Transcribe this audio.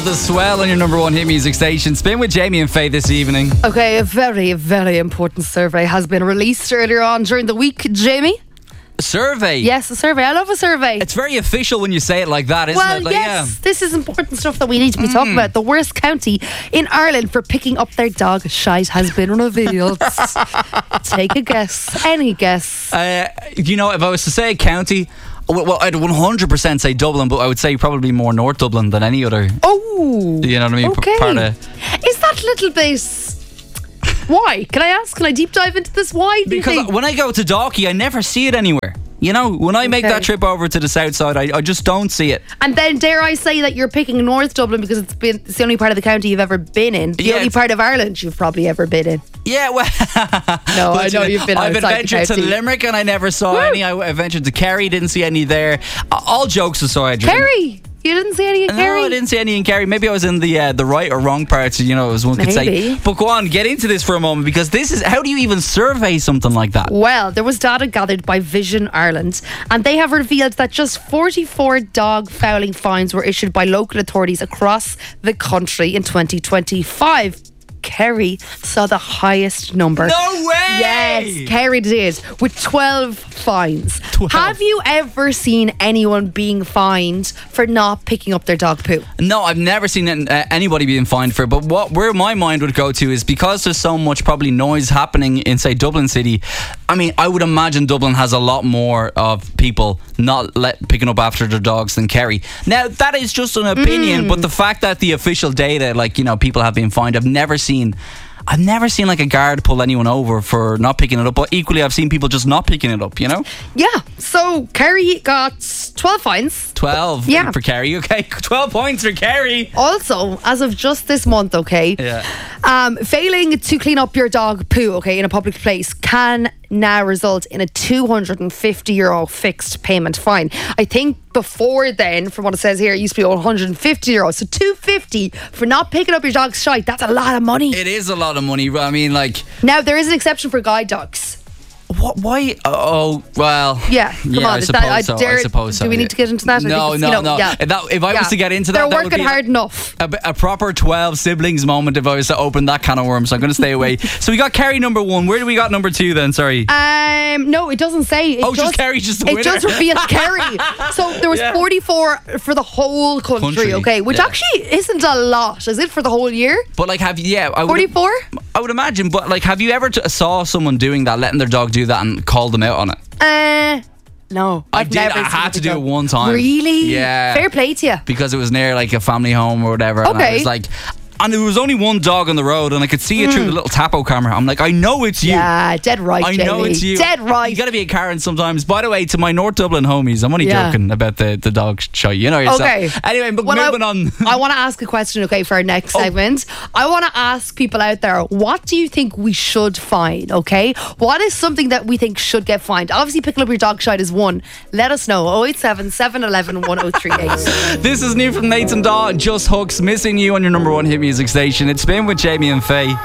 The Swell on your number one hit music station. Spin with Jamie and Faye this evening. Okay, a very, very important survey has been released earlier on during the week. Jamie? A survey? Yes, a survey. I love a survey. It's very official when you say it like that, isn't Well, it? Like, yes, this is important stuff that we need to be talking about. The worst county in Ireland for picking up their dog shite has been revealed. Take a guess. Any guess. If I was to say a county, well, I'd 100% say Dublin, but I would say probably more North Dublin than any other. Oh, you know what I mean? Okay. Part of, is that little bit... Why? Can I ask? Can I deep dive into this? Why do you because think? when I go to Dalkey, I never see it anywhere. You know, when I make that trip over to the south side, I just don't see it. And then dare I say that you're picking North Dublin because it's the only part of the county you've ever been in. The only part of Ireland you've probably ever been in. Yeah, well... No, I know you've been I've outside adventured to Limerick and I never saw any. I ventured to Kerry, didn't see any there. All jokes aside... Kerry? You didn't see any in Kerry? No, I didn't see any in Kerry. Maybe I was in the right or wrong parts, as one could say. But go on, get into this for a moment, because this is... How do you even survey something like that? Well, there was data gathered by Vision Ireland, and they have revealed that just 44 dog fouling fines were issued by local authorities across the country in 2025. Kerry saw the highest number. No way! Yes, Kerry did, with 12 fines. 12. Have you ever seen anyone being fined for not picking up their dog poo? No, I've never seen anybody being fined for it. But where my mind would go to is because there's so much probably noise happening inside Dublin City. I mean, I would imagine Dublin has a lot more of people not picking up after their dogs than Kerry. Now, that is just an opinion, but the fact that the official data, people have been fined, I've never seen like a guard pull anyone over for not picking it up, but equally I've seen people just not picking it up, Yeah, so Kerry got 12 fines. 12 for Kerry, okay. 12 points for Kerry. Also, as of just this month, failing to clean up your dog poo, in a public place can now result in a €250 fixed payment fine. I think before then, from what it says here, it used to be €150. So $250 for not picking up your dog's shite. That's a lot of money. It is a lot of money. I mean, now there is an exception for guide dogs. What? Why? Oh, well. Yeah, come on. I suppose so. Do we need to get into that? No. Yeah. If I was to get into that, they're working hard enough. A proper 12 siblings moment if I was to open that can of worms. So I'm going to stay away. So we got Kerry number one. Where do we got number two then? Sorry. No, it doesn't say. Kerry's just the winner. It just revealed Kerry. So there was 44 for the whole country. Okay, which actually isn't a lot, is it, for the whole year? But 44? I would imagine. But have you ever saw someone doing that, letting their dog do that and called them out on it? No, I had to do it one time. Really? Yeah. Fair play to you. Because it was near a family home or whatever. Okay. And I was and there was only one dog on the road, and I could see it through the little tapo camera. I'm like, I know it's you. Yeah, dead right, I know Jamie. it's you. Dead right. You got to be a Karen sometimes. By the way, to my North Dublin homies, I'm only joking about the dog shite. You know yourself. Okay. Anyway, but moving on. I want to ask a question, for our next segment. I want to ask people out there, what do you think we should fine, What is something that we think should get fined? Obviously, picking up your dog shite is one. Let us know. 087 711 1038. This is new from Nathan Daw, Just Hooks, Missing You on your number one hit music station. It's been with Jamie and Faye.